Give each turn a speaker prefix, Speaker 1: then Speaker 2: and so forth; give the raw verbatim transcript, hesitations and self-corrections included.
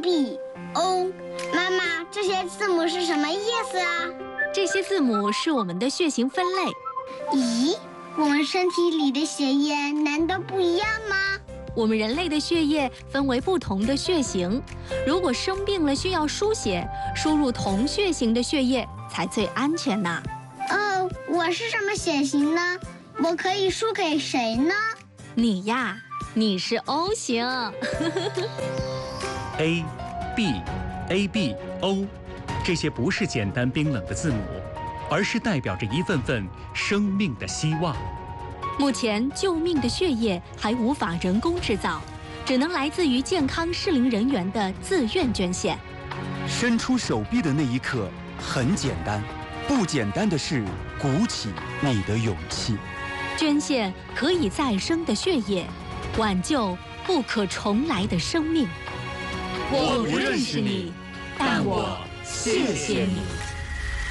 Speaker 1: B O。妈妈，这些字母是什么意思啊？
Speaker 2: 这些字母是我们的血型分类。
Speaker 1: 咦，我们身体里的血液难道不一样吗？
Speaker 2: 我们人类的血液分为不同的血型，如果生病了需要输血，输入同血型的血液才最安全呢。
Speaker 1: 哦，我是什么血型呢？我可以输给谁呢？
Speaker 2: 你呀，你是 O 型。
Speaker 3: A、B、A B O， 这些不是简单冰冷的字母，而是代表着一份份生命的希望。
Speaker 2: 目前救命的血液还无法人工制造，只能来自于健康适龄人员的自愿捐献。
Speaker 4: 伸出手臂的那一刻很简单，不简单的是鼓起你的勇气。
Speaker 2: 捐献可以再生的血液，挽救不可重来的生命。
Speaker 5: 我不认识你，但我谢谢你。